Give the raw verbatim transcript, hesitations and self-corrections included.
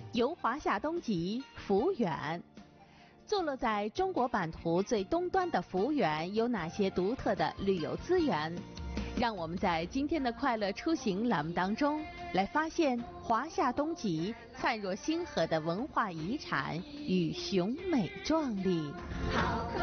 游华夏东极，抚远。坐落在中国版图最东端的抚远有哪些独特的旅游资源？让我们在今天的快乐出行栏目当中来发现华夏东极灿若星河的文化遗产与雄美壮丽。